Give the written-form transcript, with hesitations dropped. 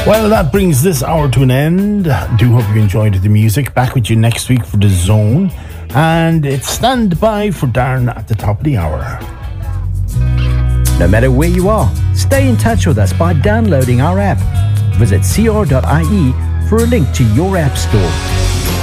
Well, that brings this hour to an end. Do hope you enjoyed the music. Back with you next week for The Zone. And it's stand by for Darren at the top of the hour. No matter where you are, stay in touch with us by downloading our app. Visit cr.ie for a link to your app store.